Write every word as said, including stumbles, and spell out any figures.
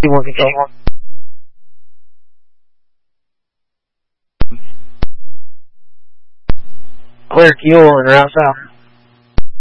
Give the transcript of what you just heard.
Anyone can go on. Clear Q and route south.